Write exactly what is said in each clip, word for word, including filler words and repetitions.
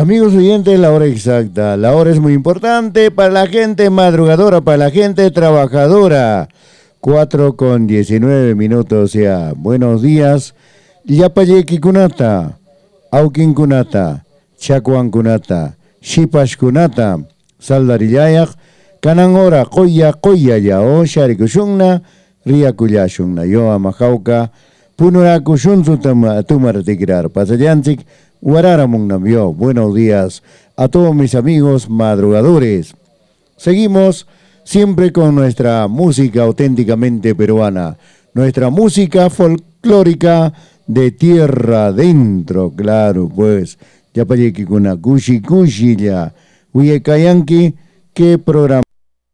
Amigos oyentes, la hora exacta. La hora es muy importante para la gente madrugadora, para la gente trabajadora. cuatro con diecinueve minutos ya. Buenos días. Yapayeki kunata, Aukin kunata, Chacuan kunata, Shipash kunata, Saldarillayak, Kanan hora, Koya, Koya ya, O Sharikushunna, Ria Kuyashunna, Yo Amajauka, Punurakushunzu Tumartikrar, Pasayantik, Guararamung Namyo. Buenos días a todos mis amigos madrugadores. Seguimos siempre con nuestra música auténticamente peruana, nuestra música folclórica de tierra adentro, claro, pues, ya para que con una cushi cushi ya, Uyekayanki, qué programa.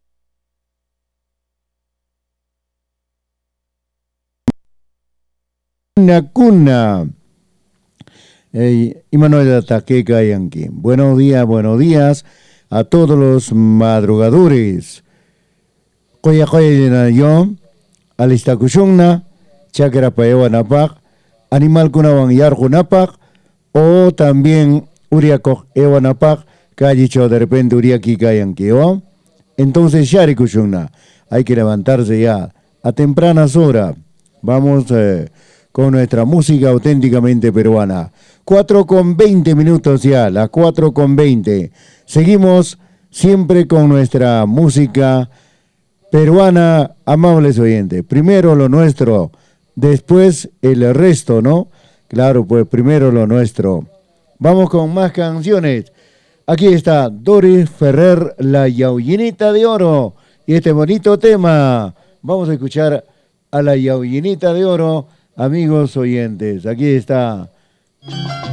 Cuna, cuna. Eh, Imanuel Ataqueca Yanqui. Buenos días, buenos días a todos los madrugadores. Koya koya yo, alistakushungna, chakra paewa napak, animal kunawan yarku napak, o también uriakok ewa napak, callicho de repente uriaki kayanki, ¿o? Entonces, shari kushungna, hay que levantarse ya a tempranas horas. Vamos eh, con nuestra música auténticamente peruana. cuatro con veinte minutos ya, las cuatro con veinte. Seguimos siempre con nuestra música peruana, amables oyentes. Primero lo nuestro, después el resto, ¿no? Claro, pues primero lo nuestro. Vamos con más canciones. Aquí está Doris Ferrer, La Yaullinita de Oro. Y este bonito tema, vamos a escuchar a La Yaullinita de Oro, amigos oyentes. Aquí está.